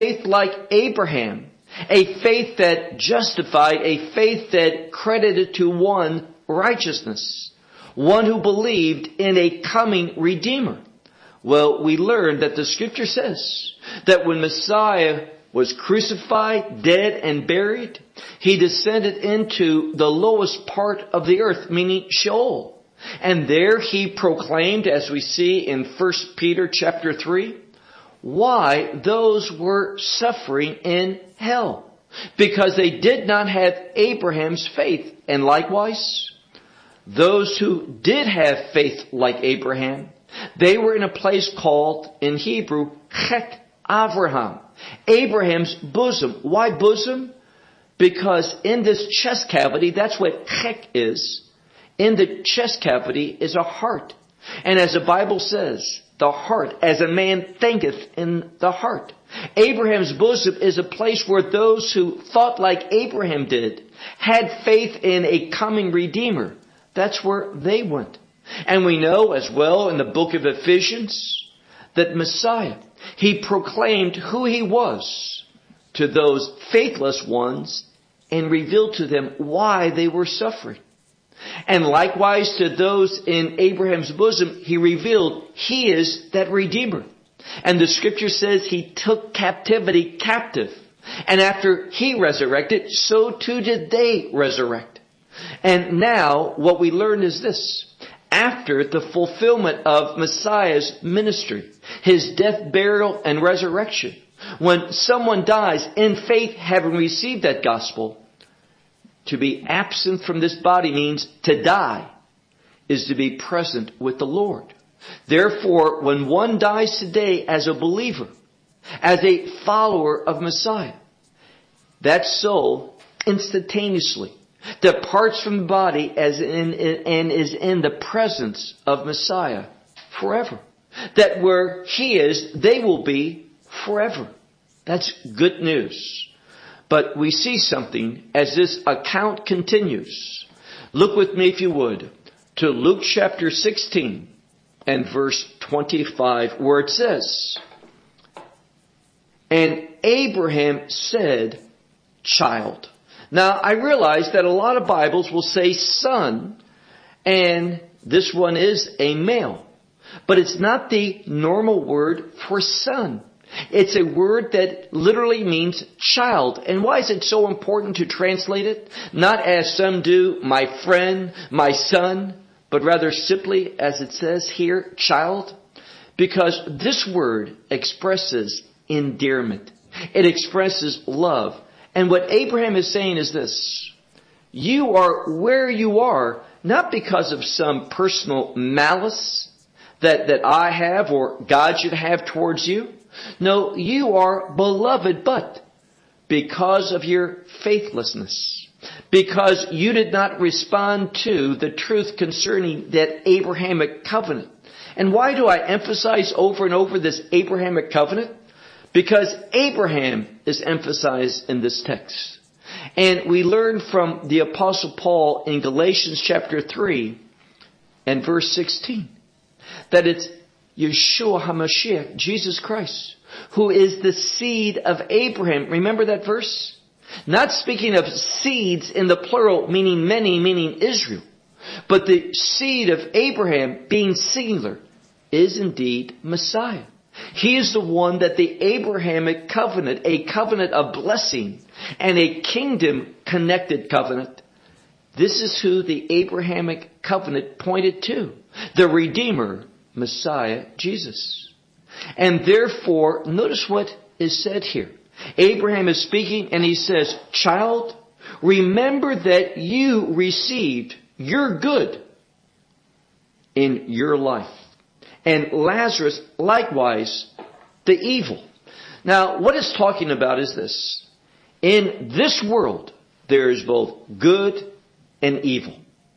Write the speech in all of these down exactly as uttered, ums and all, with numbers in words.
faith like Abraham, a faith that justified, a faith that credited to one righteousness, one who believed in a coming Redeemer. Well, we learn that the Scripture says that when Messiah was crucified, dead, and buried, He descended into the lowest part of the earth, meaning Sheol. And there He proclaimed, as we see in First Peter chapter three, why those were suffering in hell. Because they did not have Abraham's faith. And likewise, those who did have faith like Abraham, they were in a place called, in Hebrew, Chet Avraham, Abraham's bosom. Why bosom? Because in this chest cavity, that's what Chet is. In the chest cavity is a heart. And as the Bible says, the heart, as a man thinketh in the heart. Abraham's bosom is a place where those who thought like Abraham did, had faith in a coming Redeemer. That's where they went. And we know as well in the book of Ephesians that Messiah, He proclaimed who He was to those faithless ones and revealed to them why they were suffering. And likewise to those in Abraham's bosom, He revealed He is that Redeemer. And the Scripture says He took captivity captive. And after He resurrected, so too did they resurrect. And now what we learn is this. After the fulfillment of Messiah's ministry, His death, burial, and resurrection, when someone dies in faith having received that gospel, to be absent from this body means to die, is to be present with the Lord. Therefore, when one dies today as a believer, as a follower of Messiah, that soul instantaneously departs from the body as in, and is in the presence of Messiah forever. That where He is, they will be forever. That's good news. But we see something as this account continues. Look with me, if you would, to Luke chapter sixteen and verse twenty-five, where it says, "And Abraham said, child." Now, I realize that a lot of Bibles will say son, and this one is a male. But it's not the normal word for son. It's a word that literally means child. And why is it so important to translate it? Not as some do, my friend, my son, but rather simply as it says here, child. Because this word expresses endearment. It expresses love. And what Abraham is saying is this: you are where you are, not because of some personal malice that, that I have or God should have towards you. No, you are beloved, but because of your faithlessness. Because you did not respond to the truth concerning that Abrahamic covenant. And why do I emphasize over and over this Abrahamic covenant? Because Abraham is emphasized in this text. And we learn from the Apostle Paul in Galatians chapter three and verse sixteen that it's Yeshua HaMashiach, Jesus Christ, who is the seed of Abraham. Remember that verse? Not speaking of seeds in the plural, meaning many, meaning Israel. But the seed of Abraham, being singular, is indeed Messiah. He is the one that the Abrahamic covenant, a covenant of blessing and a kingdom connected covenant. This is who the Abrahamic covenant pointed to. The Redeemer, Messiah, Jesus. And therefore, notice what is said here. Abraham is speaking and he says, child, remember that you received your good in your life. And Lazarus, likewise, the evil. Now, what it's talking about is this. In this world, there is both good and evil.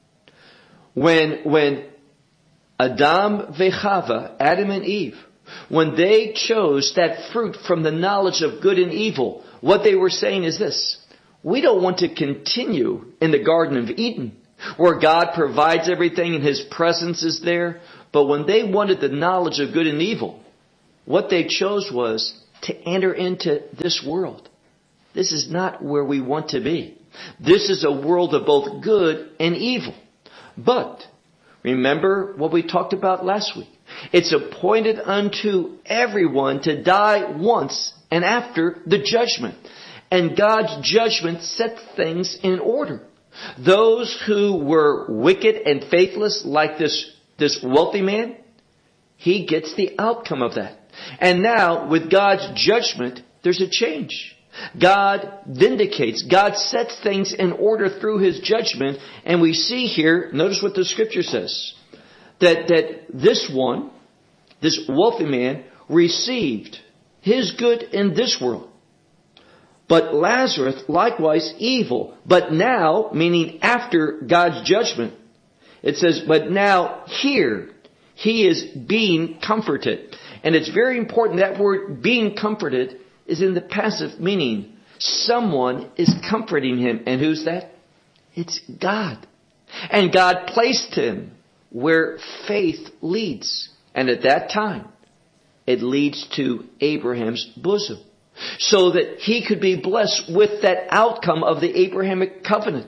When, when Adam vechava, Adam and Eve, when they chose that fruit from the knowledge of good and evil, what they were saying is this: we don't want to continue in the Garden of Eden, where God provides everything and His presence is there. But when they wanted the knowledge of good and evil, what they chose was to enter into this world. This is not where we want to be. This is a world of both good and evil. But remember what we talked about last week. It's appointed unto everyone to die once and after the judgment. And God's judgment sets things in order. Those who were wicked and faithless, like this, this wealthy man, he gets the outcome of that. And now, with God's judgment, there's a change. God vindicates. God sets things in order through His judgment. And we see here, notice what the Scripture says, that, that this one, this wealthy man, received his good in this world. But Lazarus likewise evil. But now, meaning after God's judgment, it says, but now here he is being comforted. And it's very important, that word being comforted is in the passive, meaning someone is comforting him. And who's that? It's God. And God placed him where faith leads. And at that time, it leads to Abraham's bosom. So that he could be blessed with that outcome of the Abrahamic covenant.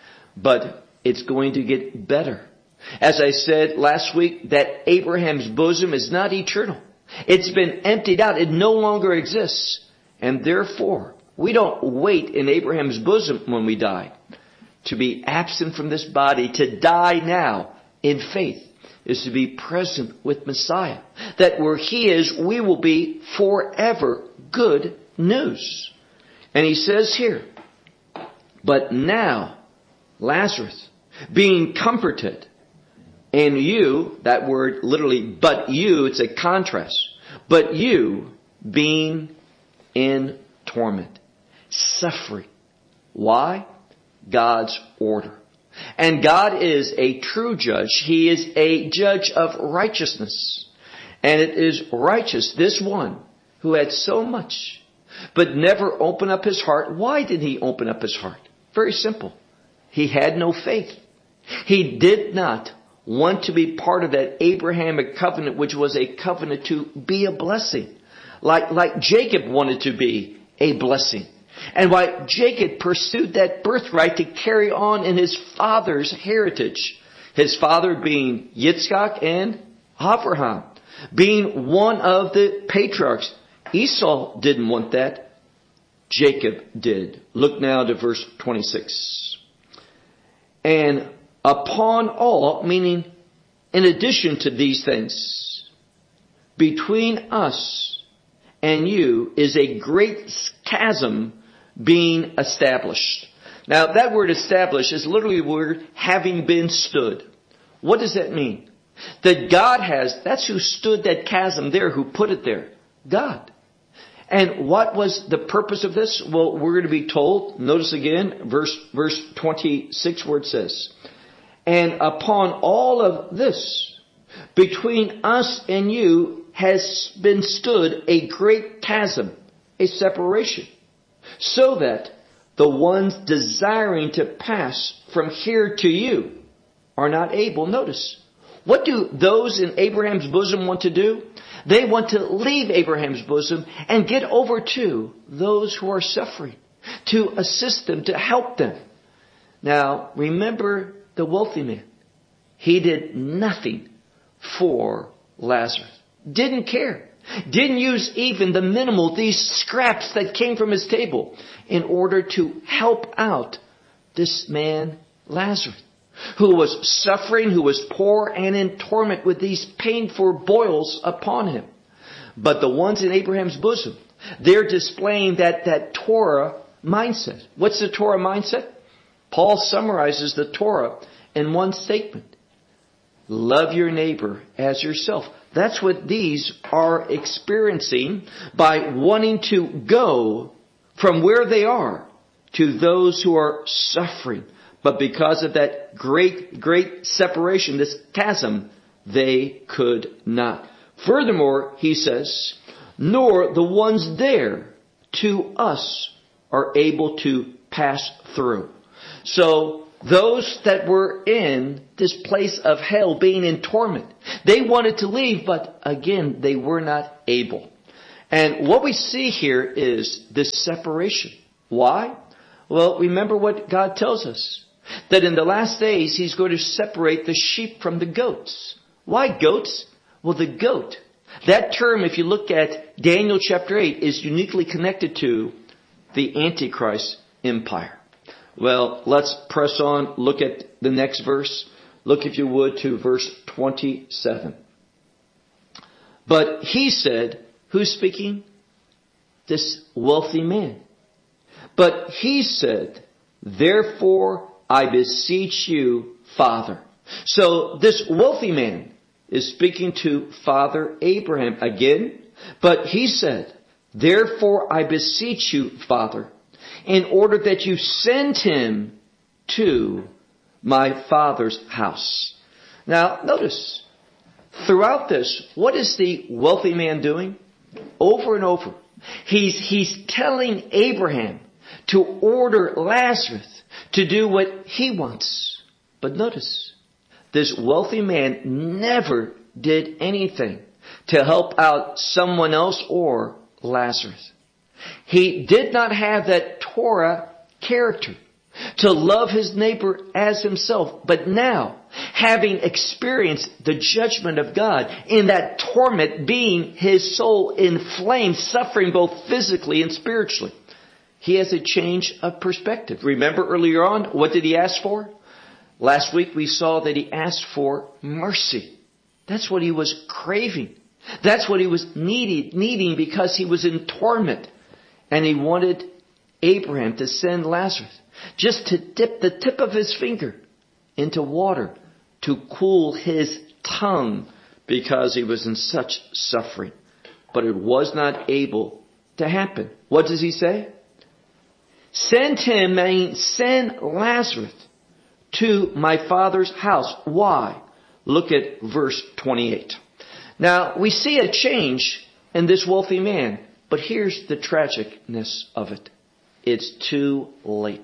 But it's going to get better. As I said last week, that Abraham's bosom is not eternal. It's been emptied out. It no longer exists. And therefore, we don't wait in Abraham's bosom when we die. To be absent from this body, to die now in faith, is to be present with Messiah. That where He is, we will be forever. Good news. And he says here, but now, Lazarus, being comforted, and you, that word literally, but you, it's a contrast, but you being in torment, suffering. Why? God's order. And God is a true judge. He is a judge of righteousness. And it is righteous, this one, who had so much, but never opened up his heart. Why did he open up his heart? Very simple. He had no faith. He did not want to be part of that Abrahamic covenant, which was a covenant to be a blessing. Like, like Jacob wanted to be a blessing. And why Jacob pursued that birthright to carry on in his father's heritage. His father being Yitzchak and Abraham. Being one of the patriarchs. Esau didn't want that. Jacob did. Look now to verse twenty-six. And upon all, meaning in addition to these things, between us and you is a great chasm being established. Now that word established is literally the word having been stood. What does that mean? That God has, that's who stood that chasm there, who put it there. God. And what was the purpose of this? Well, we're going to be told, notice again, verse, verse twenty-six where it says, and upon all of this, between us and you has been stood a great chasm, a separation, so that the ones desiring to pass from here to you are not able. Notice, what do those in Abraham's bosom want to do? They want to leave Abraham's bosom and get over to those who are suffering, to assist them, to help them. Now, remember the wealthy man. He did nothing for Lazarus. Didn't care. Didn't use even the minimal, these scraps that came from his table, in order to help out this man, Lazarus, who was suffering, who was poor and in torment with these painful boils upon him. But the ones in Abraham's bosom, they're displaying that, that Torah mindset. What's the Torah mindset? Paul summarizes the Torah in one statement. Love your neighbor as yourself. That's what these are experiencing by wanting to go from where they are to those who are suffering. But because of that great, great separation, this chasm, they could not. Furthermore, he says, nor the ones there to us are able to pass through. So those that were in this place of hell, being in torment, they wanted to leave, but again, they were not able. And what we see here is this separation. Why? Well, remember what God tells us. That in the last days, He's going to separate the sheep from the goats. Why goats? Well, the goat. That term, if you look at Daniel chapter eight, is uniquely connected to the Antichrist empire. Well, let's press on. Look at the next verse. Look, if you would, to verse twenty-seven. But he said, who's speaking? This wealthy man. But he said, therefore I beseech you, Father. So this wealthy man is speaking to Father Abraham again. But he said, therefore I beseech you, Father, in order that you send him to my father's house. Now, notice, throughout this, what is the wealthy man doing? Over and over. He's, he's telling Abraham to order Lazarus to do what he wants. But notice, this wealthy man never did anything to help out someone else or Lazarus. He did not have that Torah character to love his neighbor as himself. But now, having experienced the judgment of God in that torment, being his soul in flames, suffering both physically and spiritually, he has a change of perspective. Remember earlier on, what did he ask for? Last week we saw that he asked for mercy. That's what he was craving. That's what he was needing, needing because he was in torment. And he wanted Abraham to send Lazarus just to dip the tip of his finger into water to cool his tongue because he was in such suffering. But it was not able to happen. What does he say? Send him, I mean, send Lazarus to my father's house. Why? Look at verse twenty-eight. Now, we see a change in this wealthy man, but here's the tragicness of it. It's too late.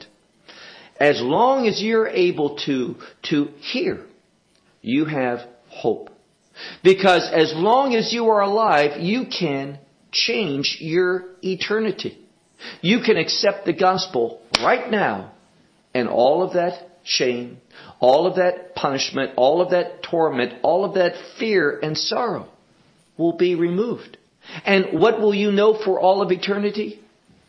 As long as you're able to, to hear, you have hope. Because as long as you are alive, you can change your eternity. You can accept the gospel right now, and all of that shame, all of that punishment, all of that torment, all of that fear and sorrow will be removed. And what will you know for all of eternity?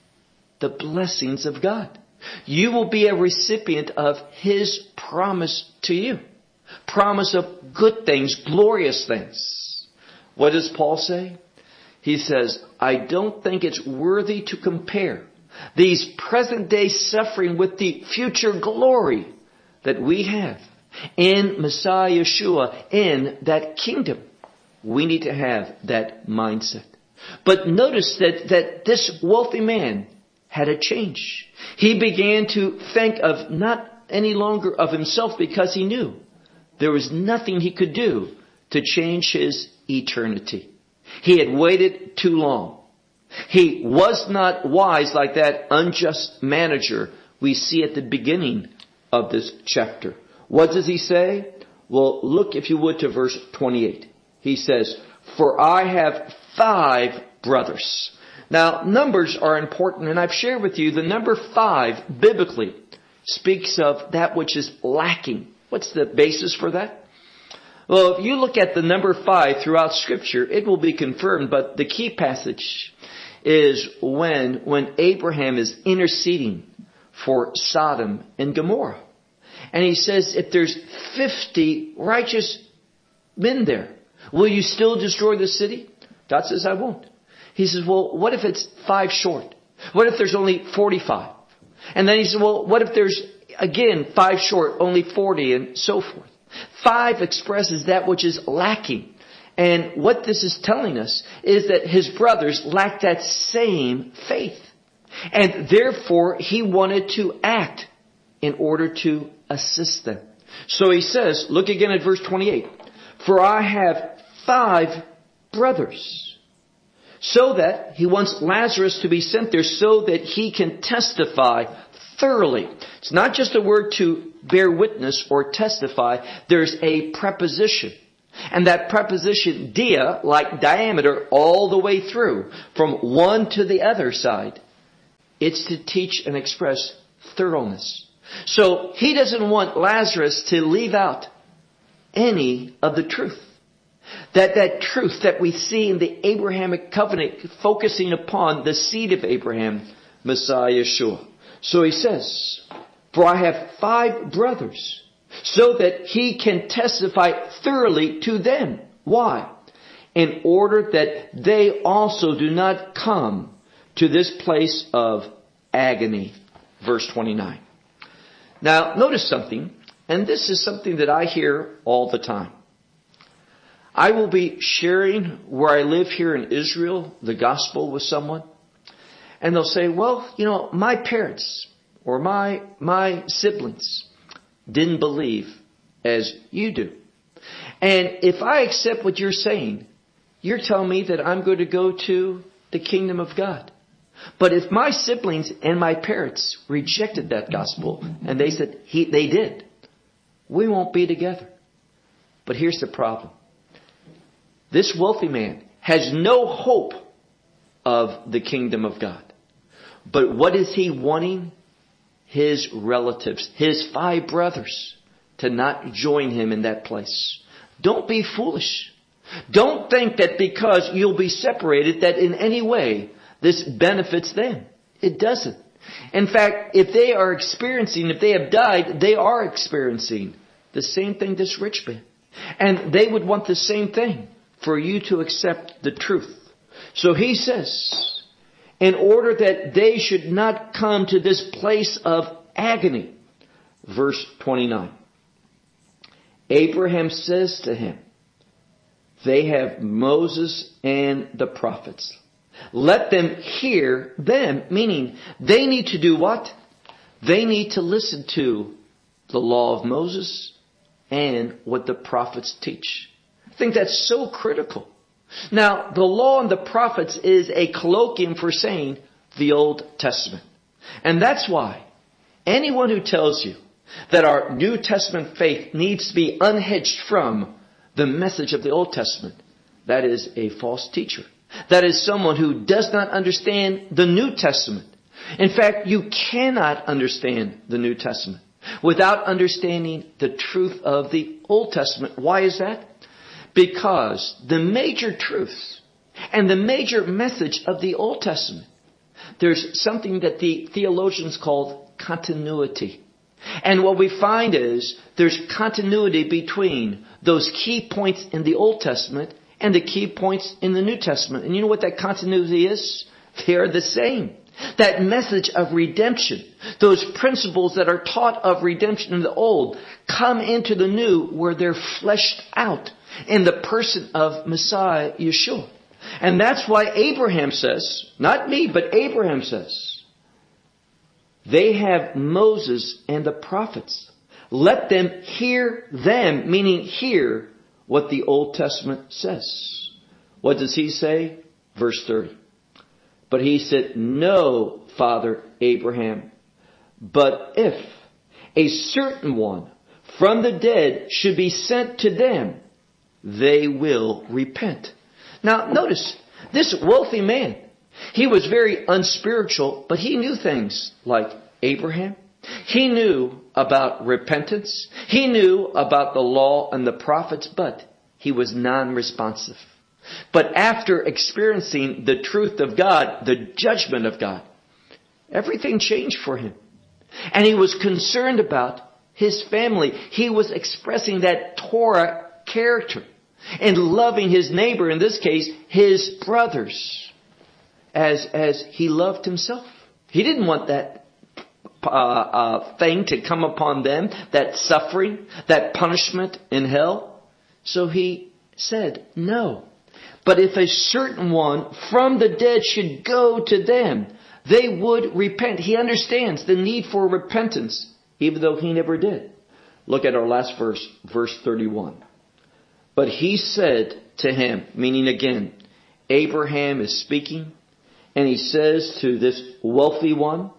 The blessings of God. You will be a recipient of His promise to you. Promise of good things, glorious things. What does Paul say? He says, I don't think it's worthy to compare these present day suffering with the future glory that we have in Messiah Yeshua, in that kingdom. We need to have that mindset. But notice that, that this wealthy man had a change. He began to think of not any longer of himself because he knew there was nothing he could do to change his eternity. He had waited too long. He was not wise like that unjust manager we see at the beginning of this chapter. What does he say? Well, look, if you would, to verse twenty-eight. He says, for I have five brothers. Now, numbers are important, and I've shared with you the number five biblically speaks of that which is lacking. What's the basis for that? Well, if you look at the number five throughout Scripture, it will be confirmed, but the key passage is when, when Abraham is interceding for Sodom and Gomorrah. And he says, if there's fifty righteous men there, will you still destroy the city? God says, I won't. He says, well, what if it's five short? What if there's only forty-five? And then he says, well, what if there's, again, five short, only forty, and so forth? Five expresses that which is lacking. And what this is telling us is that his brothers lacked that same faith. And therefore, he wanted to act in order to assist them. So he says, look again at verse twenty-eight. For I have five brothers. So that he wants Lazarus to be sent there so that he can testify thoroughly. It's not just a word to bear witness or testify. There's a preposition. And that preposition dia, like diameter, all the way through, from one to the other side, it's to teach and express thoroughness. So he doesn't want Lazarus to leave out any of the truth. That that truth that we see in the Abrahamic covenant, focusing upon the seed of Abraham, Messiah Yeshua. So he says, for I have five brothers, so that he can testify thoroughly to them. Why? In order that they also do not come to this place of agony. Verse twenty-nine. Now, notice something, and this is something that I hear all the time. I will be sharing where I live here in Israel, the gospel with someone, and they'll say, well, you know, my parents or my my siblings didn't believe as you do. And if I accept what you're saying, you're telling me that I'm going to go to the kingdom of God. But if my siblings and my parents rejected that gospel and they said he, they did, we won't be together. But here's the problem. This wealthy man has no hope of the kingdom of God. But what is he wanting? His relatives, his five brothers, to not join him in that place. Don't be foolish. Don't think that because you'll be separated that in any way this benefits them. It doesn't. In fact, if they are experiencing, if they have died, they are experiencing the same thing this rich man. And they would want the same thing, for you to accept the truth. So he says, in order that they should not come to this place of agony. Verse twenty-nine. Abraham says to him, they have Moses and the prophets. Let them hear them, meaning they need to do what? They need to listen to the law of Moses and what the prophets teach. I think that's so critical. Now, the law and the prophets is a colloquium for saying the Old Testament. And that's why anyone who tells you that our New Testament faith needs to be unhitched from the message of the Old Testament, that is a false teacher. That is someone who does not understand the New Testament. In fact, you cannot understand the New Testament without understanding the truth of the Old Testament. Why is that? Because the major truths and the major message of the Old Testament, there's something that the theologians call continuity. And what we find is there's continuity between those key points in the Old Testament and the key points in the New Testament. And you know what that continuity is? They are the same. That message of redemption, those principles that are taught of redemption in the Old, come into the New where they're fleshed out in the person of Messiah Yeshua. And that's why Abraham says, not me, but Abraham says, they have Moses and the prophets. Let them hear them, meaning hear what the Old Testament says. What does he say? Verse thirty. But he said, no, Father Abraham, but if a certain one from the dead should be sent to them, they will repent. Now notice, this wealthy man, he was very unspiritual, but he knew things like Abraham. He knew about repentance. He knew about the law and the prophets, but he was non-responsive. But after experiencing the truth of God, the judgment of God, everything changed for him. And he was concerned about his family. He was expressing that Torah character and loving his neighbor, in this case, his brothers, as, as he loved himself. He didn't want that uh, uh, thing to come upon them, that suffering, that punishment in hell. So he said, no. But if a certain one from the dead should go to them, they would repent. He understands the need for repentance, even though he never did. Look at our last verse, verse thirty-one. But he said to him, meaning again, Abraham is speaking, and he says to this wealthy one,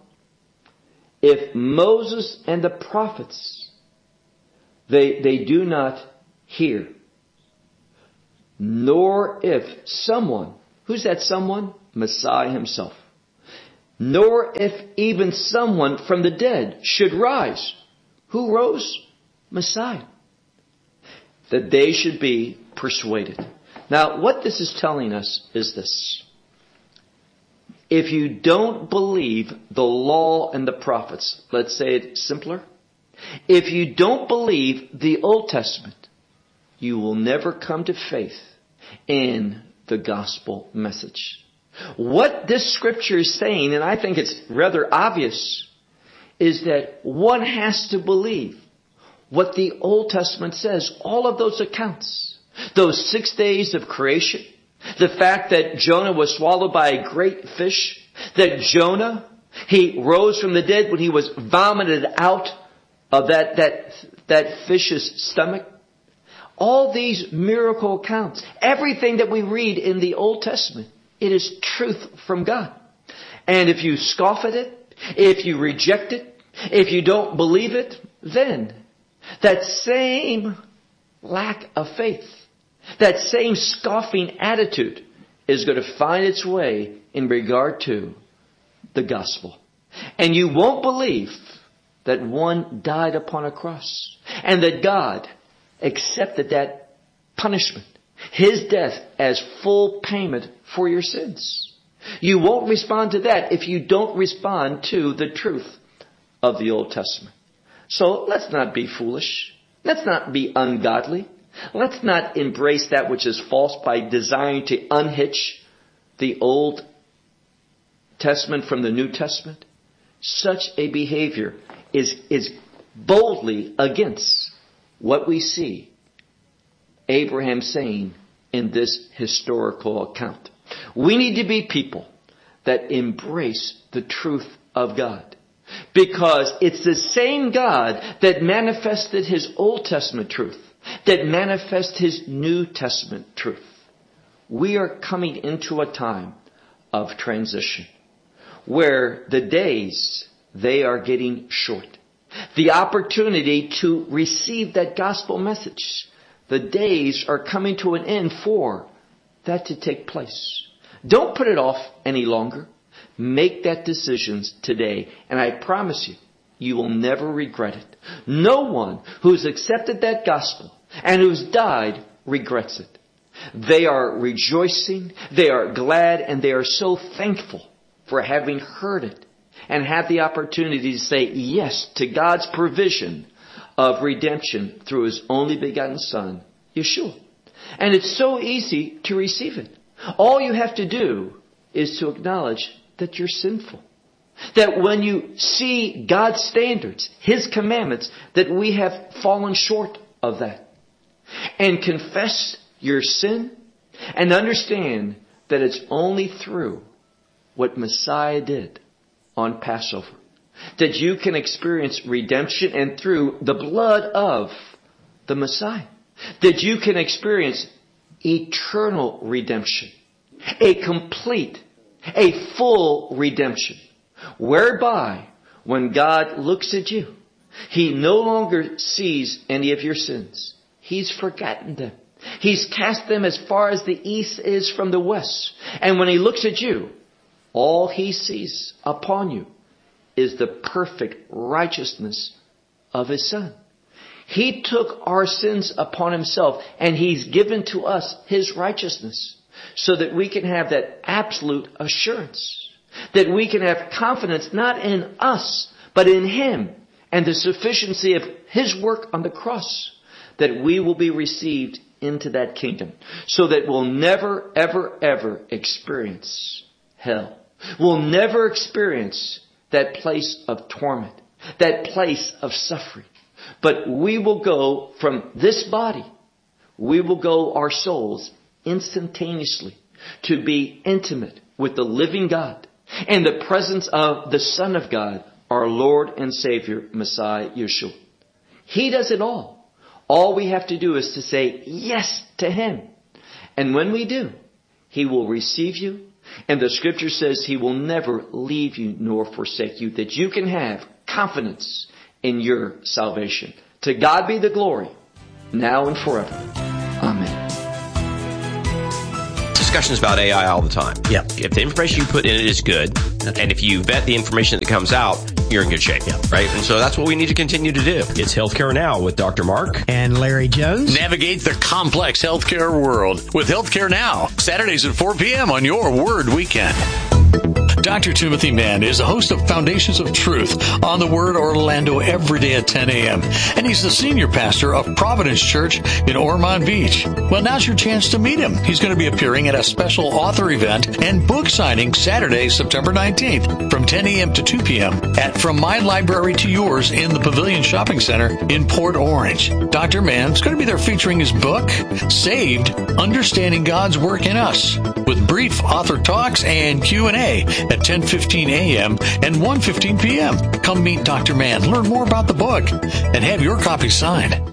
if Moses and the prophets, they, they do not hear, nor if someone, who's that someone? Messiah himself. Nor if even someone from the dead should rise. Who rose? Messiah. That they should be persuaded. Now, what this is telling us is this. If you don't believe the law and the prophets, let's say it simpler. If you don't believe the Old Testament, you will never come to faith in the gospel message. What this scripture is saying, and I think it's rather obvious, is that one has to believe what the Old Testament says. All of those accounts, those six days of creation, the fact that Jonah was swallowed by a great fish, that Jonah, he rose from the dead when he was vomited out of that, that, that fish's stomach. All these miracle accounts, everything that we read in the Old Testament, it is truth from God. And if you scoff at it, if you reject it, if you don't believe it, then that same lack of faith, that same scoffing attitude is going to find its way in regard to the gospel. And you won't believe that one died upon a cross and that God accepted that punishment, His death, as full payment for your sins. You won't respond to that if you don't respond to the truth of the Old Testament. So let's not be foolish. Let's not be ungodly. Let's not embrace that which is false by desiring to unhitch the Old Testament from the New Testament. Such a behavior is, is boldly against what we see Abraham saying in this historical account. We need to be people that embrace the truth of God, because it's the same God that manifested His Old Testament truth, that manifests His New Testament truth. We are coming into a time of transition where the days, they are getting short. The opportunity to receive that gospel message, the days are coming to an end for that to take place. Don't put it off any longer. Make that decision today. And I promise you, you will never regret it. No one who's accepted that gospel and who's died regrets it. They are rejoicing, they are glad, and they are so thankful for having heard it and had the opportunity to say yes to God's provision of redemption through His only begotten Son, Yeshua. And it's so easy to receive it. All you have to do is to acknowledge that you're sinful. That when you see God's standards, His commandments, that we have fallen short of that. And confess your sin and understand that it's only through what Messiah did on Passover that you can experience redemption, and through the blood of the Messiah that you can experience eternal redemption, a complete, a full redemption, whereby when God looks at you, He no longer sees any of your sins. He's forgotten them. He's cast them as far as the east is from the west. And when He looks at you, all He sees upon you is the perfect righteousness of His Son. He took our sins upon Himself, and He's given to us His righteousness so that we can have that absolute assurance, that we can have confidence not in us, but in Him and the sufficiency of His work on the cross, that we will be received into that kingdom, so that we'll never, ever, ever experience hell. We'll never experience that place of torment, that place of suffering. But we will go from this body, we will go, our souls, instantaneously to be intimate with the living God and the presence of the Son of God, our Lord and Savior, Messiah Yeshua. He does it all. All we have to do is to say yes to Him. And when we do, He will receive you. And the Scripture says He will never leave you nor forsake you, that you can have confidence in your salvation. To God be the glory, now and forever. Amen. discussions about A I all the time. Yeah. If the information you put in it is good, okay. and if you vet the information that comes out, you're in good shape. Yeah. Right? And so that's what we need to continue to do. It's Healthcare Now with Doctor Mark and Larry Jones. Navigate the complex healthcare world with Healthcare Now, Saturdays at four p.m. on your Word Weekend. Doctor Timothy Mann is the host of Foundations of Truth on the Word Orlando every day at ten a.m. And he's the senior pastor of Providence Church in Ormond Beach. Well, now's your chance to meet him. He's going to be appearing at a special author event and book signing Saturday, September nineteenth from ten a.m. to two p.m. at From My Library to Yours in the Pavilion Shopping Center in Port Orange. Doctor Mann's going to be there featuring his book, Saved, Understanding God's Work in Us, with brief author talks and Q and A at ten fifteen a.m. and one fifteen p.m. Come meet Doctor Mann, learn more about the book, and have your copy signed.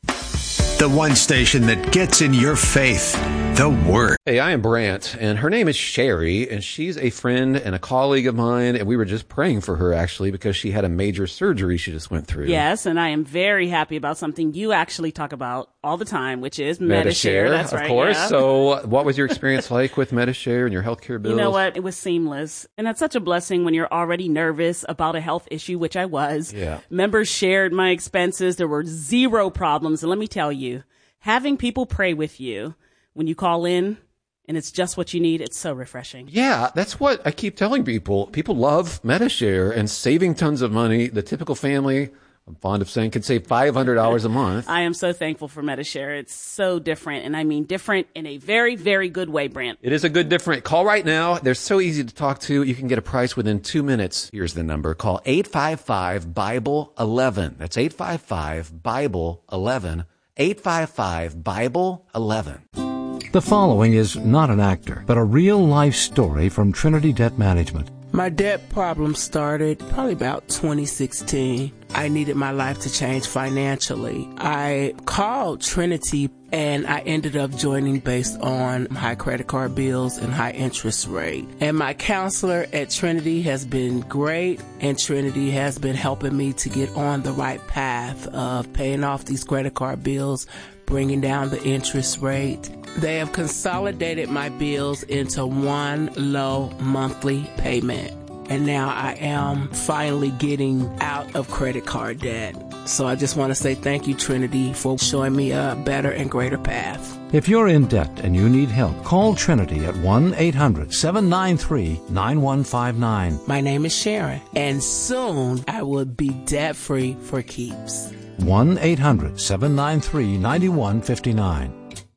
The one station that gets in your faith, the Word. Hey, I am Brant, and her name is Sherry, and she's a friend and a colleague of mine, and we were just praying for her, actually, because she had a major surgery she just went through. Yes, and I am very happy about something you actually talk about all the time, which is Medi-Share. Medi-Share, That's of right, course. yeah. So what was your experience like with Medi-Share and your healthcare bills? You know what? It was seamless. And that's such a blessing when you're already nervous about a health issue, which I was. Yeah. Members shared my expenses. There were zero problems. And let me tell you, having people pray with you when you call in and it's just what you need, it's so refreshing. Yeah, that's what I keep telling people. People love Medi-Share and saving tons of money. The typical family, I'm fond of saying, can save five hundred dollars a month. I am so thankful for Medi-Share. It's so different. And I mean different in a very, very good way, Brant. It is a good different. Call right now. They're so easy to talk to. You can get a price within two minutes. Here's the number. Call eight five five, Bible eleven. That's eight five five, Bible eleven. eight five five, Bible eleven. The following is not an actor, but a real-life story from Trinity Debt Management. My debt problem started probably about twenty sixteen. I needed my life to change financially. I called Trinity and I ended up joining based on high credit card bills and high interest rate. And my counselor at Trinity has been great, and Trinity has been helping me to get on the right path of paying off these credit card bills, bringing down the interest rate. They have consolidated my bills into one low monthly payment. And now I am finally getting out of credit card debt. So I just want to say thank you, Trinity, for showing me a better and greater path. If you're in debt and you need help, call Trinity at one eight hundred, seven nine three, nine one five nine. My name is Sharon, and soon I will be debt-free for keeps. one eight hundred, seven nine three, nine one five nine.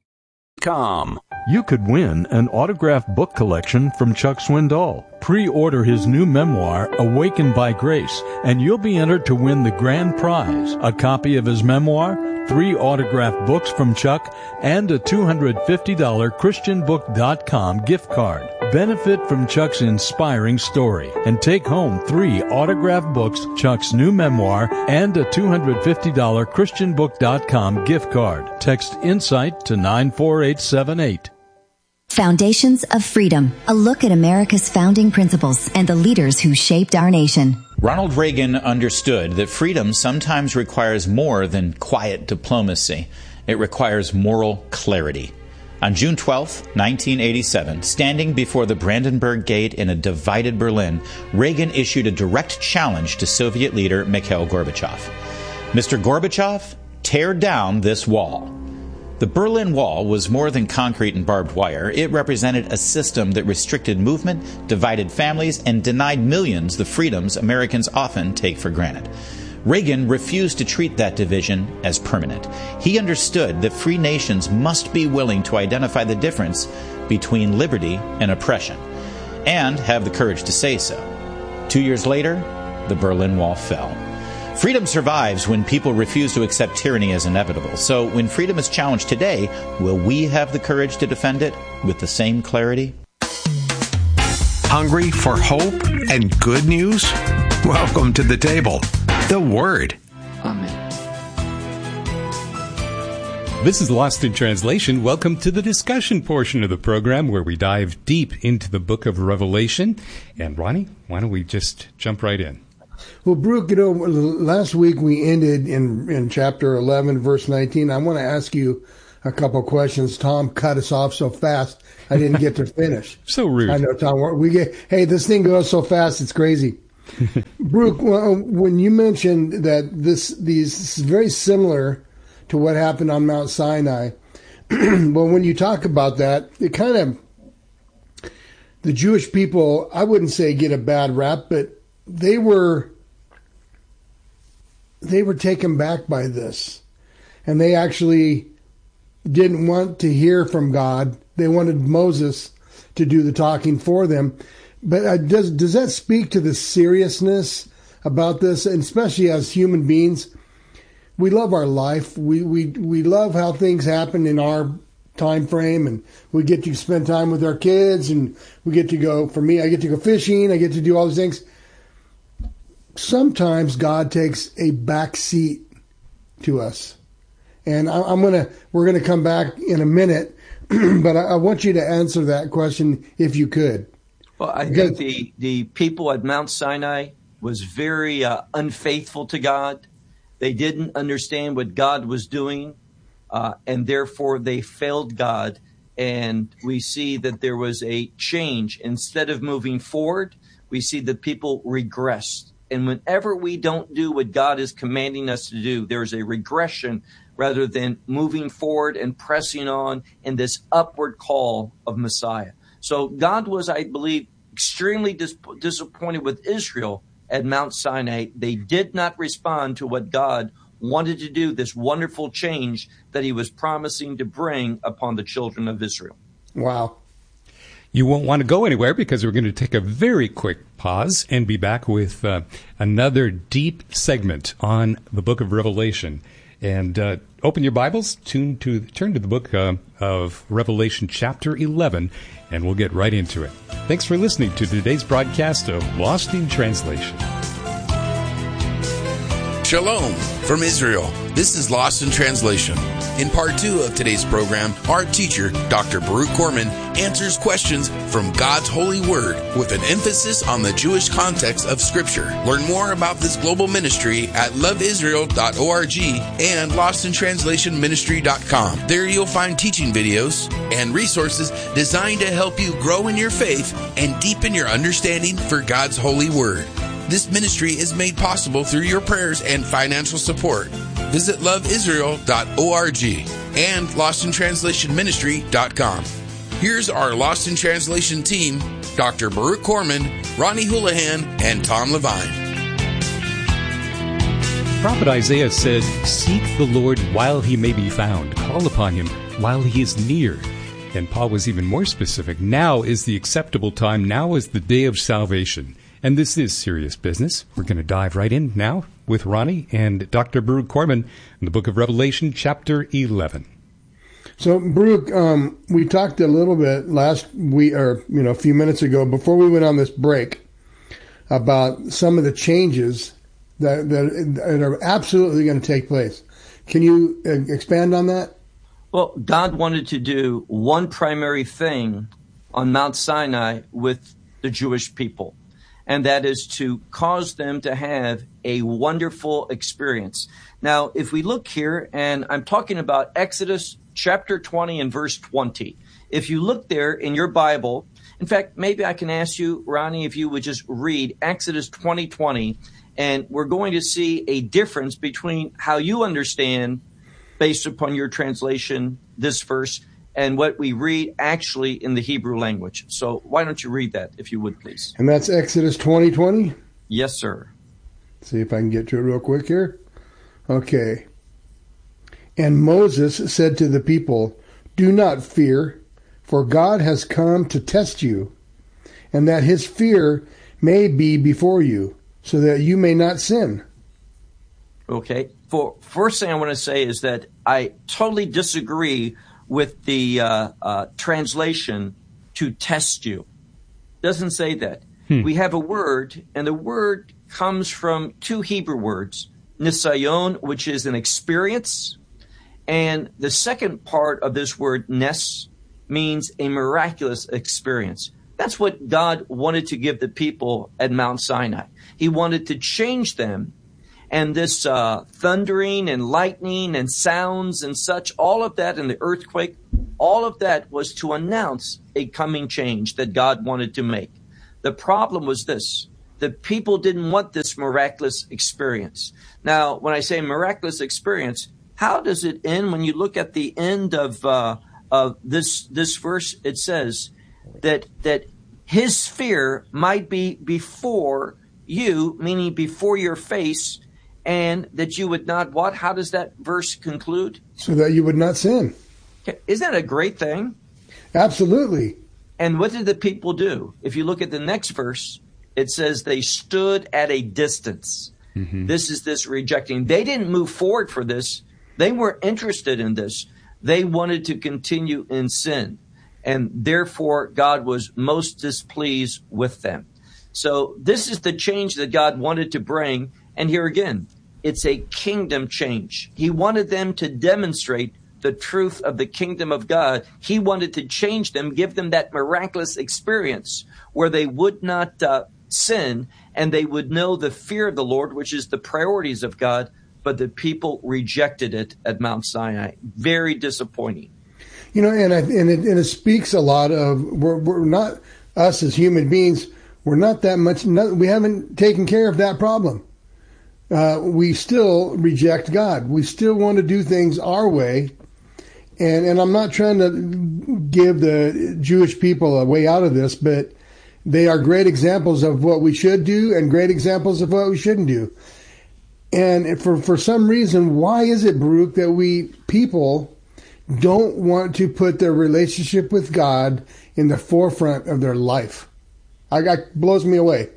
Com. You could win an autographed book collection from Chuck Swindoll. Pre-order his new memoir, Awakened by Grace, and you'll be entered to win the grand prize, a copy of his memoir, three autographed books from Chuck, and a two hundred fifty dollars Christian book dot com gift card. Benefit from Chuck's inspiring story and take home three autographed books, Chuck's new memoir, and a two hundred fifty dollars Christian book dot com gift card. Text INSIGHT to nine four eight seven eight. Foundations of Freedom, a look at America's founding principles and the leaders who shaped our nation. Ronald Reagan understood that freedom sometimes requires more than quiet diplomacy. It requires moral clarity. On June twelfth, nineteen eighty-seven, standing before the Brandenburg Gate in a divided Berlin, Reagan issued a direct challenge to Soviet leader Mikhail Gorbachev. Mister Gorbachev, tear down this wall. The Berlin Wall was more than concrete and barbed wire. It represented a system that restricted movement, divided families, and denied millions the freedoms Americans often take for granted. Reagan refused to treat that division as permanent. He understood that free nations must be willing to identify the difference between liberty and oppression, and have the courage to say so. Two years later, the Berlin Wall fell. Freedom survives when people refuse to accept tyranny as inevitable. So when freedom is challenged today, will we have the courage to defend it with the same clarity? Hungry for hope and good news? Welcome to the table, the Word. Amen. This is Lost in Translation. Welcome to the discussion portion of the program where we dive deep into the book of Revelation. And Ronnie, why don't we just jump right in? Well, Brooke, you know, last week we ended in, in chapter eleven, verse nineteen. I want to ask you a couple of questions. Tom cut us off so fast, I didn't get to finish. So rude. I know, Tom. We get, hey, this thing goes so fast, it's crazy. Brooke, when you mentioned that this, these this is very similar to what happened on Mount Sinai, well, when you talk about that, it kind of, the Jewish people, I wouldn't say get a bad rap, but they were, they were taken back by this. And they actually didn't want to hear from God. They wanted Moses to do the talking for them. But uh, does does that speak to the seriousness about this? And especially as human beings, we love our life. We we we love how things happen in our time frame, and we get to spend time with our kids, and we get to go. For me, I get to go fishing. I get to do all these things. Sometimes God takes a back seat to us, and I, I'm gonna we're gonna come back in a minute, but I, I want you to answer that question if you could. Well, I think the, the people at Mount Sinai was very uh, unfaithful to God. They didn't understand what God was doing, uh, and therefore they failed God. And we see that there was a change. Instead of moving forward, we see that people regressed. And whenever we don't do what God is commanding us to do, there is a regression rather than moving forward and pressing on in this upward call of Messiah. So God was, I believe, extremely dis- disappointed with Israel at Mount Sinai. They did not respond to what God wanted to do, this wonderful change that he was promising to bring upon the children of Israel. Wow. You won't want to go anywhere because we're going to take a very quick pause and be back with uh, another deep segment on the book of Revelation. And uh, open your Bibles, tune to, turn to the book uh, of Revelation chapter eleven, and we'll get right into it. Thanks for listening to today's broadcast of Lost in Translation. Shalom from Israel. This is Lost in Translation. In part two of today's program, our teacher, Doctor Baruch Korman, answers questions from God's holy word with an emphasis on the Jewish context of Scripture. Learn more about this global ministry at love israel dot org and lost in translation ministry dot com. There you'll find teaching videos and resources designed to help you grow in your faith and deepen your understanding for God's holy word. This ministry is made possible through your prayers and financial support. Visit love israel dot org and lost in translation ministry dot com. Here's our Lost in Translation team, Doctor Baruch Korman, Ronnie Houlihan, and Tom Levine. Prophet Isaiah said, "Seek the Lord while he may be found. Call upon him while he is near." And Paul was even more specific. Now is the acceptable time. Now is the day of salvation. And this is serious business. We're going to dive right in now with Ronnie and Doctor Baruch Korman in the book of Revelation, chapter eleven. So, Baruch, um, we talked a little bit last week, or you know, a few minutes ago, before we went on this break, about some of the changes that that, that are absolutely going to take place. Can you uh, expand on that? Well, God wanted to do one primary thing on Mount Sinai with the Jewish people, and that is to cause them to have a wonderful experience. Now, if we look here, and I'm talking about Exodus chapter twenty and verse twenty. If you look there in your Bible, in fact, maybe I can ask you, Ronnie, if you would just read Exodus twenty twenty, and we're going to see a difference between how you understand, based upon your translation, this verse, and what we read actually in the Hebrew language. So why don't you read that, if you would, please? And that's Exodus twenty twenty? Yes, sir. See if I can get to it real quick here. Okay. And Moses said to the people, "Do not fear, for God has come to test you, and that his fear may be before you, so that you may not sin." Okay. For first thing I want to say is that I totally disagree with the uh, uh, translation "to test you." Doesn't say that. Hmm. We have a word, and the word comes from two Hebrew words, nisayon, which is an experience, and the second part of this word, nes, means a miraculous experience. That's what God wanted to give the people at Mount Sinai. He wanted to change them And this uh, thundering and lightning and sounds and such, all of that, and the earthquake, all of that was to announce a coming change that God wanted to make. The problem was this. The people didn't want this miraculous experience. Now, when I say miraculous experience, how does it end? When you look at the end of uh, of this this verse, it says that that his fear might be before you, meaning before your face, and that you would not what? How does that verse conclude? So that you would not sin. Isn't that a great thing? Absolutely. And what did the people do? If you look at the next verse, it says they stood at a distance. Mm-hmm. This is this rejecting. They didn't move forward for this. They weren't interested in this. They wanted to continue in sin. And therefore, God was most displeased with them. So this is the change that God wanted to bring. And here again, it's a kingdom change. He wanted them to demonstrate the truth of the kingdom of God. He wanted to change them, give them that miraculous experience where they would not uh, sin and they would know the fear of the Lord, which is the priorities of God. But the people rejected it at Mount Sinai. Very disappointing. You know, and I, and, it, and it speaks a lot of we're, we're not us as human beings. We're not that much. Not, we haven't taken care of that problem. Uh, we still reject God. We still want to do things our way. And and I'm not trying to give the Jewish people a way out of this, but they are great examples of what we should do and great examples of what we shouldn't do. And for, for some reason, why is it, Baruch, that we people don't want to put their relationship with God in the forefront of their life? I got blows me away.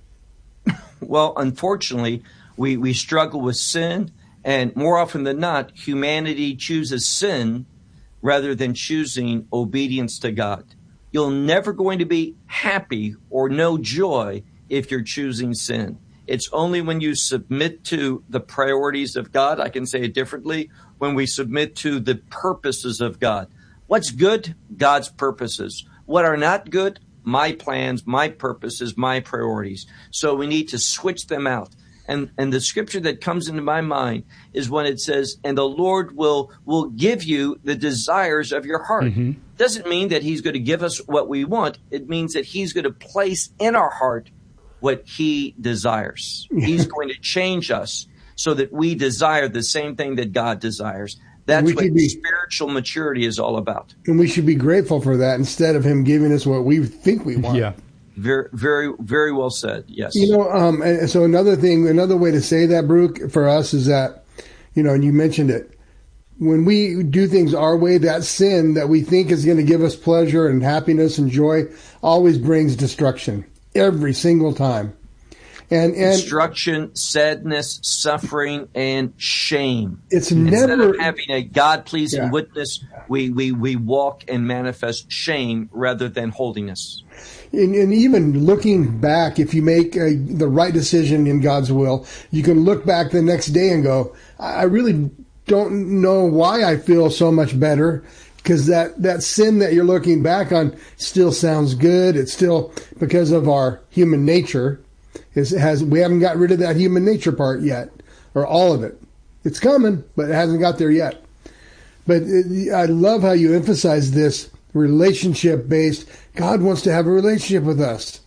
Well, unfortunately, we, we struggle with sin, and more often than not, humanity chooses sin rather than choosing obedience to God. You're never going to be happy or know joy if you're choosing sin. It's only when you submit to the priorities of God, I can say it differently, when we submit to the purposes of God. What's good? God's purposes. What are not good? My plans, my purposes, my priorities. So we need to switch them out. And and the scripture that comes into my mind is when it says, and the Lord will will give you the desires of your heart. Mm-hmm. Doesn't mean that he's going to give us what we want. It means that he's going to place in our heart what he desires. He's going to change us so that we desire the same thing that God desires. That's what be, spiritual maturity is all about. And we should be grateful for that instead of him giving us what we think we want. Yeah. Very, very, very well said. Yes. You know, um, and so another thing, another way to say that, Baruch, for us is that, you know, and you mentioned it, when we do things our way, that sin that we think is going to give us pleasure and happiness and joy always brings destruction every single time. And, and destruction, sadness, suffering, and shame. It's Instead never of having a God-pleasing yeah. witness, we, we, we walk and manifest shame rather than holiness. And, and even looking back, if you make a, the right decision in God's will, you can look back the next day and go, I really don't know why I feel so much better, because that, that sin that you're looking back on still sounds good. It's still because of our human nature. It has we haven't got rid of that human nature part yet, or all of it. It's coming, but it hasn't got there yet. But it, I love how you emphasize this relationship-based. God wants to have a relationship with us.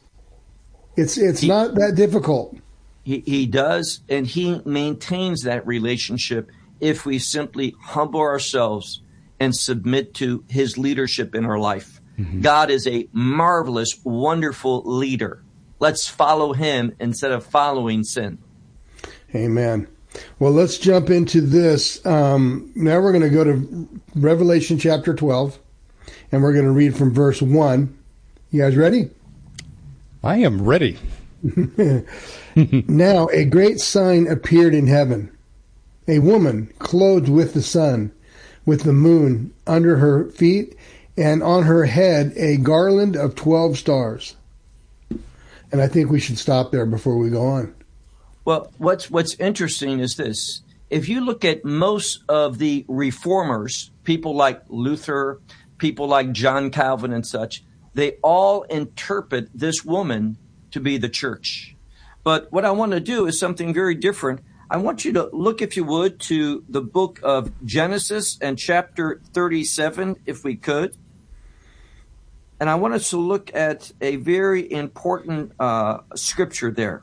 It's it's he, not that difficult. He, he does, and he maintains that relationship if we simply humble ourselves and submit to his leadership in our life. Mm-hmm. God is a marvelous, wonderful leader. Let's follow him instead of following sin. Amen. Well, let's jump into this. Um, now we're going to go to Revelation chapter twelve, and we're going to read from verse one. You guys ready? I am ready. Now a great sign appeared in heaven, a woman clothed with the sun, with the moon under her feet, and on her head a garland of twelve stars. And I think we should stop there before we go on. Well, what's what's interesting is this. If you look at most of the reformers, people like Luther, people like John Calvin and such, they all interpret this woman to be the church. But what I want to do is something very different. I want you to look, if you would, to the book of Genesis and chapter thirty-seven, if we could. And I want us to look at a very important uh, scripture there.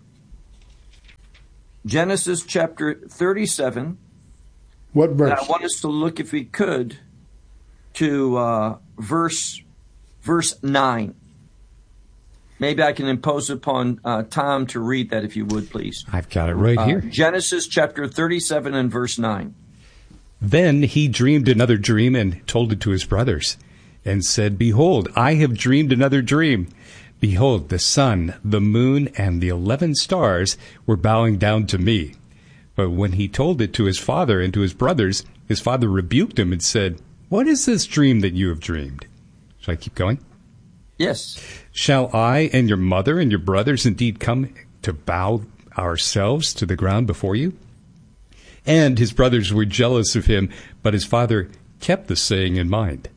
Genesis chapter thirty-seven. What verse? And I want us to look, if we could, to uh, verse verse nine. Maybe I can impose upon uh, Tom to read that, if you would, please. I've got it right uh, here. Genesis chapter thirty-seven and verse nine. Then he dreamed another dream and told it to his brothers, and said, Behold, I have dreamed another dream. Behold, the sun, the moon, and the eleven stars were bowing down to me. But when he told it to his father and to his brothers, his father rebuked him and said, What is this dream that you have dreamed? Shall I keep going? Yes. Shall I and your mother and your brothers indeed come to bow ourselves to the ground before you? And his brothers were jealous of him, but his father kept the saying in mind.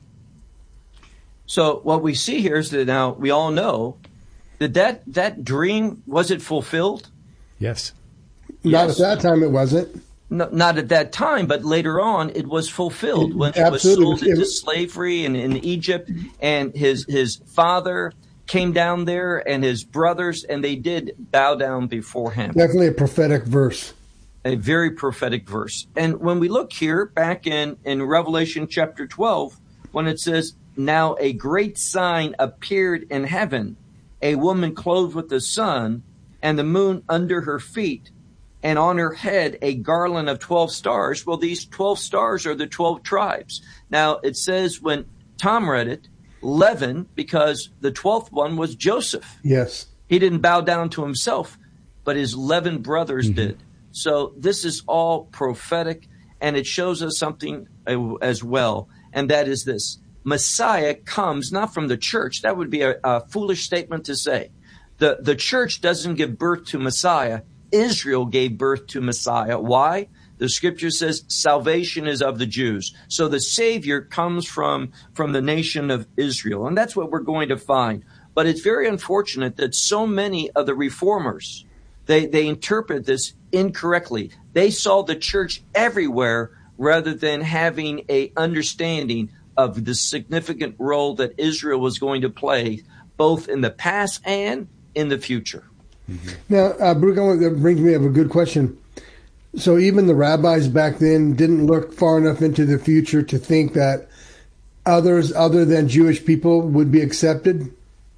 So what we see here is that now we all know that that, that dream, was it fulfilled? Yes. Not Yes. at that time it wasn't. No, not at that time, but later on it was fulfilled when he was Absolutely. sold into slavery in, in Egypt, and his his father came down there and his brothers, and they did bow down before him. Definitely a prophetic verse. A very prophetic verse. And when we look here back in, in Revelation chapter twelve, when it says, Now a great sign appeared in heaven, a woman clothed with the sun, and the moon under her feet, and on her head a garland of twelve stars. Well, these twelve stars are the twelve tribes. Now, it says when Tom read it, eleven, because the twelfth one was Joseph. Yes. He didn't bow down to himself, but his eleven brothers mm-hmm. did. So this is all prophetic, and it shows us something as well, and that is this. Messiah comes not from the church. That would be a, a foolish statement to say. The, the church doesn't give birth to Messiah. Israel gave birth to Messiah. Why? The scripture says salvation is of the Jews. So the Savior comes from, from the nation of Israel. And that's what we're going to find. But it's very unfortunate that so many of the reformers, they, they interpret this incorrectly. They saw the church everywhere rather than having a understanding of the significant role that Israel was going to play both in the past and in the future. Mm-hmm. Now, uh, Brooke, that brings me up a good question. So even the rabbis back then didn't look far enough into the future to think that others other than Jewish people would be accepted?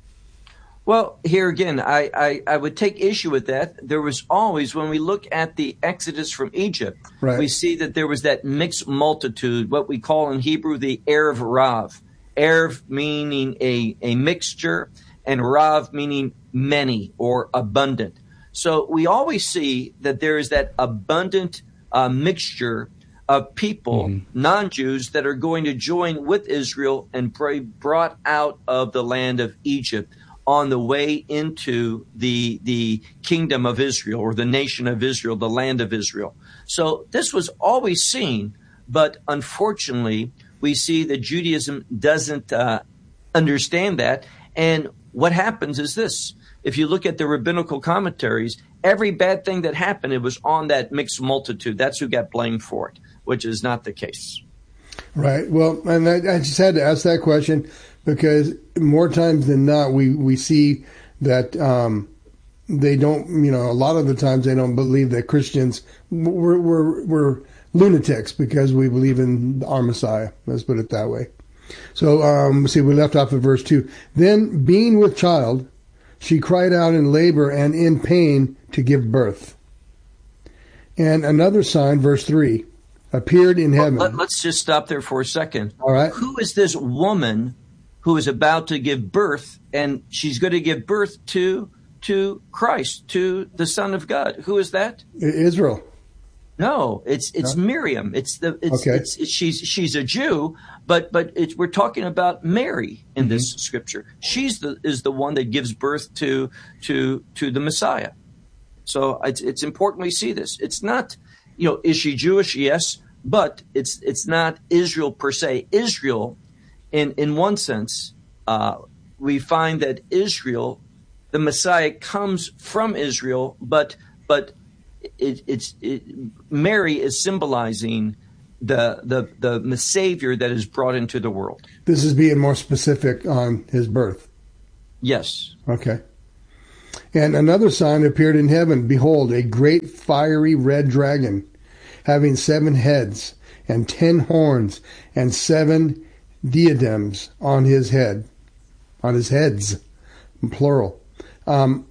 Well, here again, I, I, I would take issue with that. There was always, when we look at the Exodus from Egypt, right. we see that there was that mixed multitude, what we call in Hebrew the Erev Rav. Erev meaning a, a mixture, and Rav meaning many or abundant. So we always see that there is that abundant uh, mixture of people, mm-hmm. non-Jews, that are going to join with Israel and be brought out of the land of Egypt on the way into the the kingdom of Israel, or the nation of Israel, the land of Israel. So this was always seen, but unfortunately, we see that Judaism doesn't uh, understand that. And what happens is this. If you look at the rabbinical commentaries, every bad thing that happened, it was on that mixed multitude. That's who got blamed for it, which is not the case. Right. Well, and I, I just had to ask that question because more times than not, we, we see that um, they don't, you know, a lot of the times they don't believe that Christians, we're, we're, we're lunatics because we believe in our Messiah. Let's put it that way. So, um, see, we left off at verse two. Then, being with child, she cried out in labor and in pain to give birth. And another sign, verse three, appeared in heaven. Well, let, let's just stop there for a second. All right. Who is this woman who is about to give birth, and she's going to give birth to to Christ, to the Son of God? Who is that? Israel. No, it's it's no? Miriam. It's the it's, okay. it's, it's she's she's a Jew, but but it's, we're talking about Mary in mm-hmm. this scripture. She's the is the one that gives birth to to to the Messiah. So it's it's important we see this. It's not, you know, is she Jewish? Yes, but it's it's not Israel per se. Israel, in in one sense, uh, we find that Israel, the Messiah comes from Israel, but but it, it's it, Mary is symbolizing the, the the Savior that is brought into the world. This is being more specific on his birth. Yes. Okay. And another sign appeared in heaven. Behold, a great fiery red dragon, having seven heads and ten horns and seven diadems on his head, on his heads, plural. Um,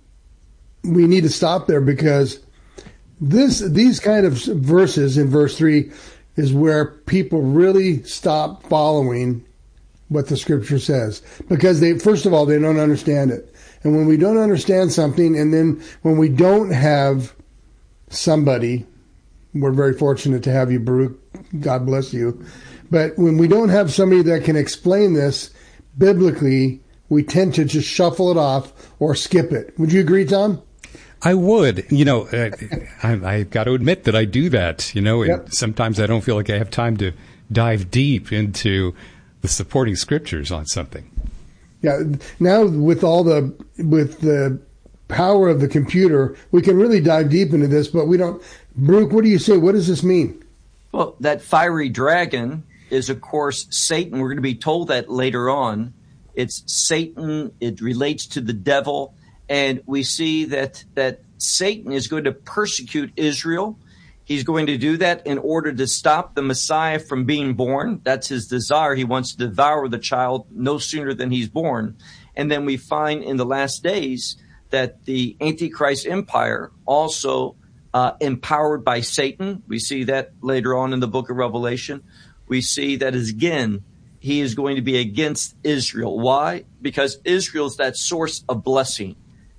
we need to stop there because this, these kind of verses in verse three is where people really stop following what the scripture says, because they, first of all, they don't understand it. And when we don't understand something, and then when we don't have somebody, we're very fortunate to have you, Baruch, God bless you. But when we don't have somebody that can explain this biblically, we tend to just shuffle it off or skip it. Would you agree, Tom? I would. You know, uh, I, I got to admit that I do that, you know, and Yep. sometimes I don't feel like I have time to dive deep into the supporting scriptures on something. Yeah. Now with all the, with the power of the computer, we can really dive deep into this, but we don't. Baruch, what do you say? What does this mean? Well, that fiery dragon is, of course, Satan. We're going to be told that later on. It's Satan. It relates to the devil. And we see that, that Satan is going to persecute Israel. He's going to do that in order to stop the Messiah from being born. That's his desire. He wants to devour the child no sooner than he's born. And then we find in the last days that the Antichrist empire also uh, empowered by Satan. We see that later on in the book of Revelation. We see that is, again, he is going to be against Israel. Why? Because Israel is that source of blessing.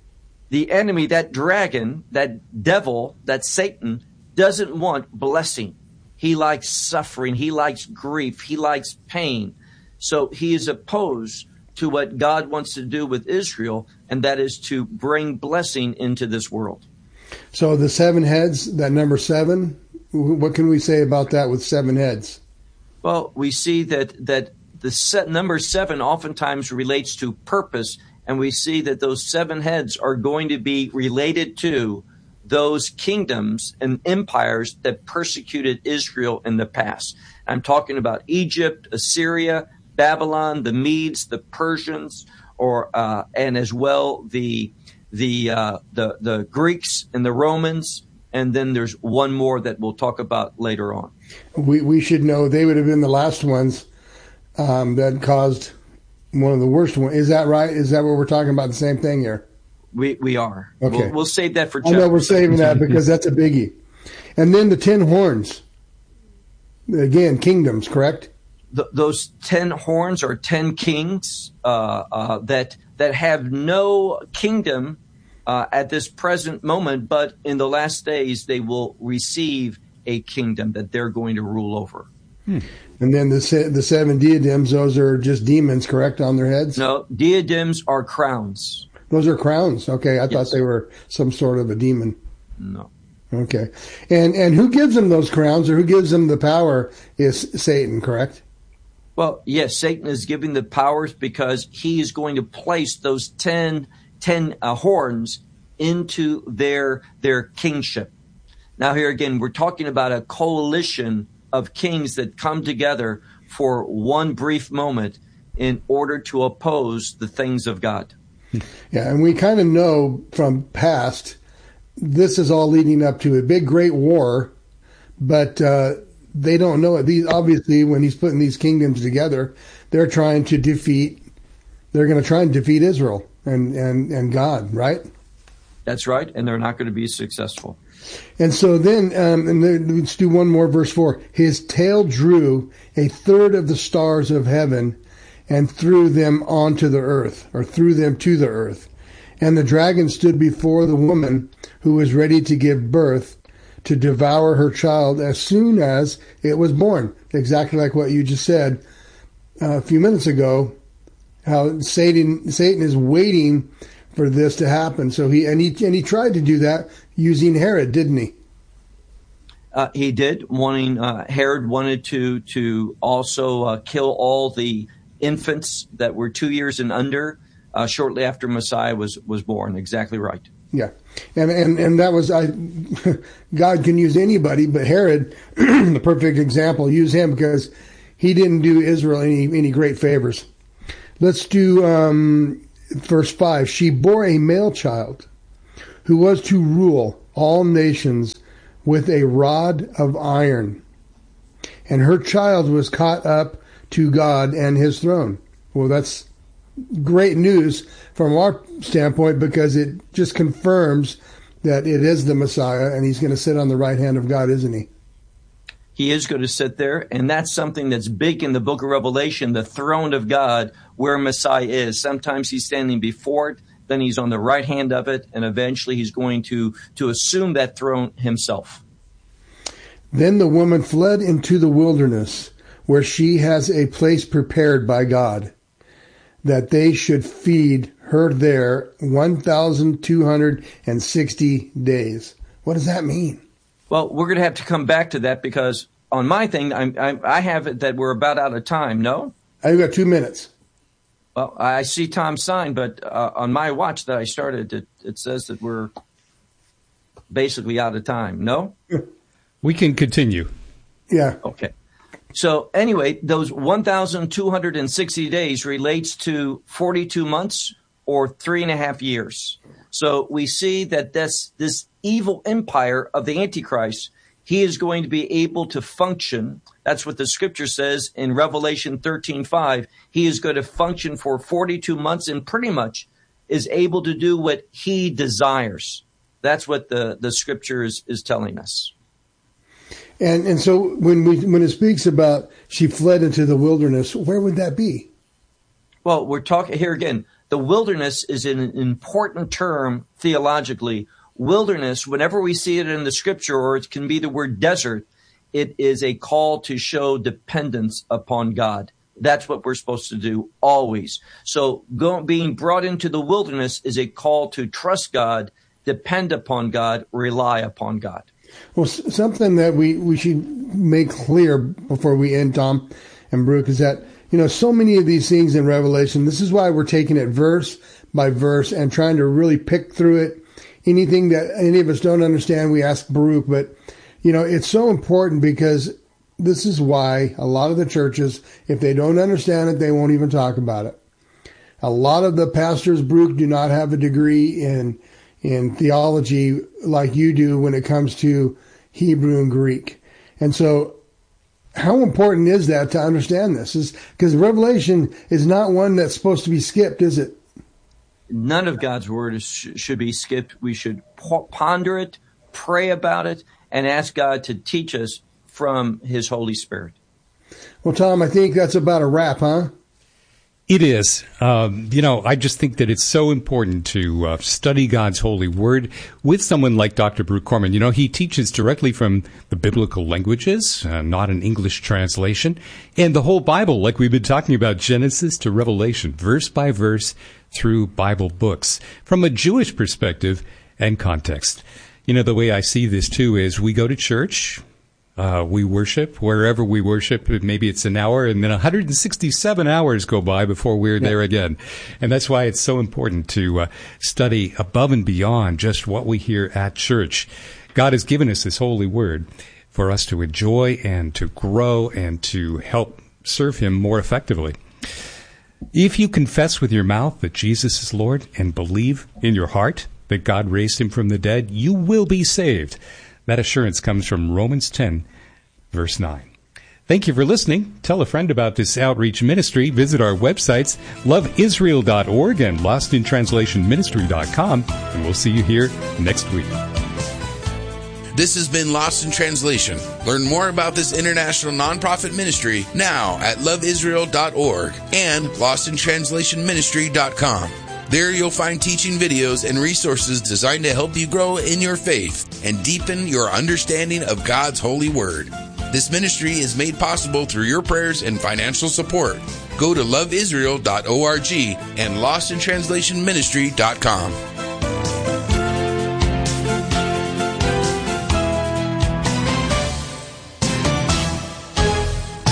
The enemy, that dragon, that devil, that Satan, doesn't want blessing. He likes suffering. He likes grief. He likes pain. So he is opposed to what God wants to do with Israel, and that is to bring blessing into this world. So the seven heads, that number seven, what can we say about that with seven heads? Well, we see that that the set, number seven oftentimes relates to purpose, and we see that those seven heads are going to be related to those kingdoms and empires that persecuted Israel in the past. I'm talking about Egypt, Assyria, Babylon, the Medes, the Persians, or uh, and as well the the uh, the the Greeks and the Romans. And then there's one more that we'll talk about later on. We we should know they would have been the last ones um, that caused one of the worst ones. Is that right? Is that what we're talking about? The same thing here? We we are. Okay. We'll, we'll save that for I know we're saving that because that's a biggie. And then the ten horns. Again, kingdoms, correct? The, those ten horns are ten kings uh, uh, that that have no kingdom uh, at this present moment, but in the last days they will receive a kingdom that they're going to rule over. Hmm. And then the se- the seven diadems, those are just demons, correct, on their heads? No, diadems are crowns. Those are crowns. Okay, I Yes. thought they were some sort of a demon. No. Okay. And and who gives them those crowns, or who gives them the power is Satan, correct? Well, yes, Satan is giving the powers because he is going to place those ten, ten uh, horns into their their kingship. Now here again, we're talking about a coalition of kings that come together for one brief moment in order to oppose the things of God. Yeah, and we kind of know from past, this is all leading up to a big, great war, but uh, they don't know it. These, obviously, when he's putting these kingdoms together, they're trying to defeat, they're going to try and defeat Israel and, and, and God, right? That's right, and they're not going to be successful. And so then, um, and then let's do one more, verse four. His tail drew a third of the stars of heaven and threw them onto the earth, or threw them to the earth. And the dragon stood before the woman who was ready to give birth to devour her child as soon as it was born. Exactly like what you just said uh, a few minutes ago, how Satan Satan is waiting for this to happen. So he and he and he tried to do that using Herod, didn't he? Uh, he did. Wanting uh, Herod wanted to to also uh, kill all the infants that were two years and under uh, shortly after Messiah was was born. Exactly right. Yeah. And, and, and that was, I, God can use anybody, but Herod, the perfect example, use him because he didn't do Israel any, any great favors. Let's do, um, verse five. She bore a male child who was to rule all nations with a rod of iron. And her child was caught up to God and his throne. Well, that's great news from our standpoint because it just confirms that it is the Messiah and he's going to sit on the right hand of God, isn't he? He is going to sit there, and that's something that's big in the book of Revelation, the throne of God, where Messiah is. Sometimes he's standing before it, then he's on the right hand of it, and eventually he's going to, to assume that throne himself. Then the woman fled into the wilderness, where she has a place prepared by God, that they should feed her there one thousand two hundred sixty days. What does that mean? Well, we're going to have to come back to that because on my thing, I'm, I'm, I have it that we're about out of time, no? I've got two minutes. Well, I see Tom's sign, but uh, on my watch that I started, it, it says that we're basically out of time, no? We can continue. Yeah. Okay. So anyway, those one thousand two hundred sixty days relates to forty-two months or three and a half years. So we see that this, this evil empire of the Antichrist, he is going to be able to function. That's what the scripture says in Revelation thirteen five. He is going to function for forty-two months and pretty much is able to do what he desires. That's what the, the scripture is, is telling us. And and so when we when it speaks about she fled into the wilderness, where would that be? Well, we're talking here again. The wilderness is an important term theologically. Wilderness, whenever we see it in the scripture, or it can be the word desert, it is a call to show dependence upon God. That's what we're supposed to do always. So going, being brought into the wilderness is a call to trust God, depend upon God, rely upon God. Well, something that we, we should make clear before we end, Tom and Brooke, is that, you know, so many of these things in Revelation, this is why we're taking it verse by verse and trying to really pick through it. Anything that any of us don't understand, we ask Baruch. But, you know, it's so important because this is why a lot of the churches, if they don't understand it, they won't even talk about it. A lot of the pastors, Baruch, do not have a degree in in theology like you do when it comes to Hebrew and Greek. And so how important is that to understand this? Is because Revelation is not one that's supposed to be skipped, is it? None of God's word is, should be skipped. We should ponder it, pray about it, and ask God to teach us from his Holy Spirit. Well, Tom, I think that's about a wrap, huh? It is. Um, you know, I just think that it's so important to uh, study God's holy word with someone like Doctor Baruch Corman. You know, he teaches directly from the biblical languages, uh, not an English translation, and the whole Bible, like we've been talking about, Genesis to Revelation, verse by verse through Bible books, from a Jewish perspective and context. You know, the way I see this, too, is we go to church, Uh, we worship wherever we worship. Maybe it's an hour, and then one hundred sixty-seven hours go by before we're there again. And that's why it's so important to uh, study above and beyond just what we hear at church. God has given us this holy word for us to enjoy and to grow and to help serve him more effectively. If you confess with your mouth that Jesus is Lord and believe in your heart that God raised him from the dead, you will be saved. That assurance comes from Romans ten, verse nine. Thank you for listening. Tell a friend about this outreach ministry. Visit our websites, love israel dot org and lost in translation ministry dot com, and we'll see you here next week. This has been Lost in Translation. Learn more about this international nonprofit ministry now at love israel dot org and lost in translation ministry dot com. There you'll find teaching videos and resources designed to help you grow in your faith and deepen your understanding of God's holy word. This ministry is made possible through your prayers and financial support. Go to love israel dot org and lost in translation ministry dot com.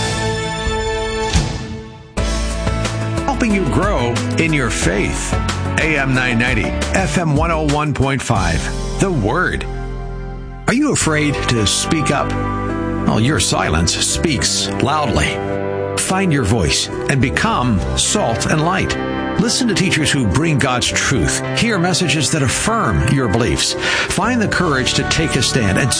Helping you grow in your faith. A M nine ninety, F M one oh one point five. The Word. Are you afraid to speak up? Well, your silence speaks loudly. Find your voice and become salt and light. Listen to teachers who bring God's truth. Hear messages that affirm your beliefs. Find the courage to take a stand and